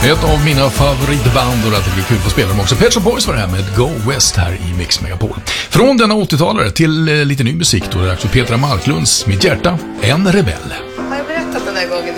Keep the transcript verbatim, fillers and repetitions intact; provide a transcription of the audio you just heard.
Ett av mina favoritband, och det blir kul att spela dem också. Pet Shop Boys var det här med Go West här i Mix Megapol. Från denna åttiotalare till eh, lite ny musik då. Det är också Petra Marklunds Mitt hjärta, en rebell. Har jag berättat den här gången